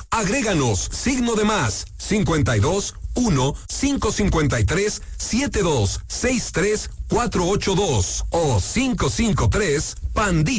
Agréganos signo de más 52 1 553 72 63 482 o 553 Pandita.